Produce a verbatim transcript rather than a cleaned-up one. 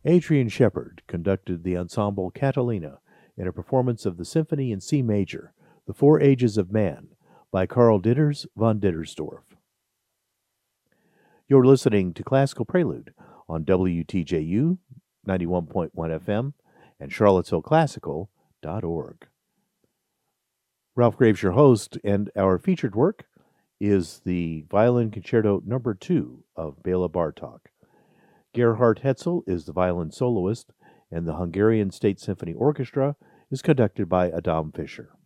Adrian Shepard conducted the ensemble Catalina in a performance of the Symphony in C major, The Four Ages of Man, by Karl Ditters von Dittersdorf. You're listening to Classical Prelude on W T J U ninety-one point one F M and charlottesville classical dot org. Ralph Graves, your host, and our featured work is the Violin Concerto Number two of Bela Bartok. Gerhard Hetzel is the violin soloist, and the Hungarian State Symphony Orchestra is conducted by Adam Fischer.